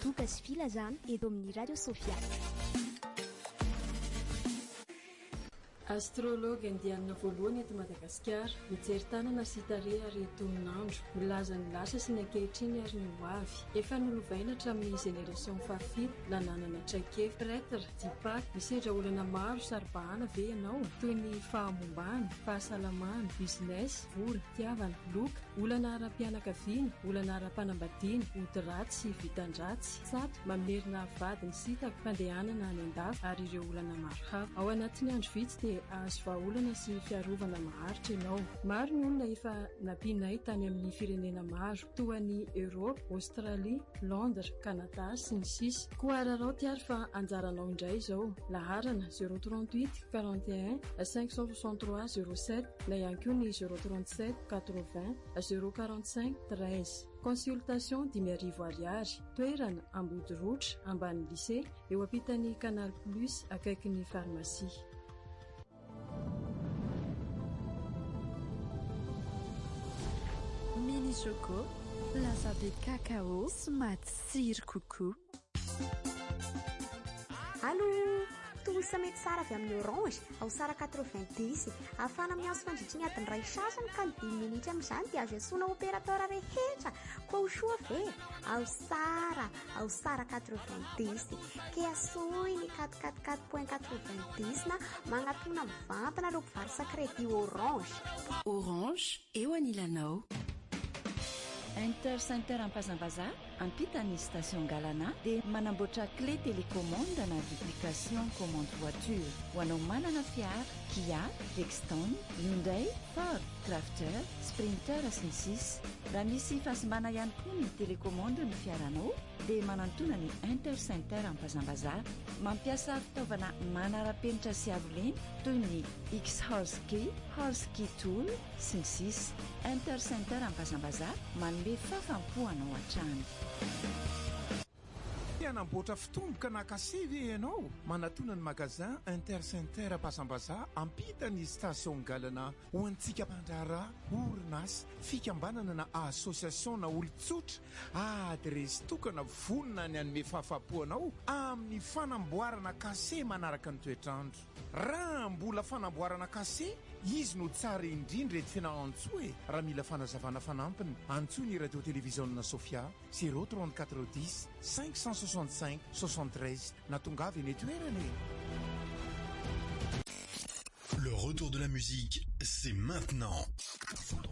Dokas Filazana eto amin'ny Radio Sofia. Astrologue indianina voalohany eto Madagasikara mijery tanana sy tarehy ary toninandro milaza ny lasa sy ny ankehitriny ary ny ho avy. Efa nolovaina hatramin'ny génération fahafito lananana traikefa prêtre dipak misedra olana maro saribahana ve ianao toy ny fahamombany, fahasalamana, business, vola, tiavana, loka, olana ara-pianakaviana, olana ara-panambadiana, ody-ratsy sy vitan-dratsy, tsato, mamerina vady ny sitaka, fandehanana any an-dafy ary ireo olana maro hafa. Ao anatin'ny andro vitsy dia azo vahaolana sy fiarovana maharitra ianao. Maro ny olona efa nampinay tany amin'ny firenena maro toa ny Europe, Australie, Londres, Canada sy ny sisa. Koa ararao tiary fa anjaranao indray izao. Laharana 038 41 563 07 na ihany koa ny 037 80 045 13. Consultation 10,000 ariary. Toerana Ambodirotra ambany lycée eo ampitan'ny Canal Plus akaikin'ny pharmacie. Mini Choco, lasa be cacao sy matsiro kokoa. Allô, tosa mety tsara avy amin'ny Orange ao sara 90 afana mianso fandritriny adiny ray sasany ka ny 10 minitra amin'izany dia azo iasona opérateur rehetra koa ho soa ve ao sara 90 ke asoy ny 444.90 na magnatona mivantana ireo mpivarotra crédit Orange. Orange eo anilanao. Intercenter Ampazambaza ampitany station Galana dia manamboatra clé télécommande na duplication commande voiture ho anao manana fiara Kia, Dexton, Hyundai, Ford, Crafter, Sprinter sy ny sisa. Raha misy fahasimana ihany koa ny télécommande ny fiaranao dia manantona ny Intercenter Ampazambaza mampiasa fitaovana manara-penitra sy avoleny toy ny X-Horse-Key, Horse-Key Tool sy ny sisa. Intercenter Ampazambaza manome fafampoanao an-trano. Anamboatra fitomboka na kasevy ianao manatona ny magazin Intercenter Ampazambaza ampitany station Galana ho antsika mpandrara orinasa fikambanana na association na olon-tsotra adresy tokana vonona ny anome fahafapoanao amin'ny fanamboarana kase manaraka ny toetrandro. Raha mbola fanamboarana kase izy no tsara indrindra ety fianahantsoe raha mila fanazavana fanampiny antsony radio télévision Sofia 034 10 565 73 natongavy eny toerany. Le retour de la musique, c'est maintenant.